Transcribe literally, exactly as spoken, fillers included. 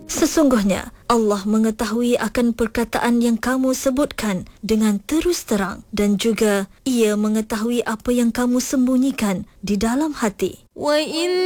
Sesungguhnya Allah mengetahui akan perkataan yang kamu sebutkan dengan terus terang, dan juga Ia mengetahui apa yang kamu sembunyikan di dalam hati. Wa in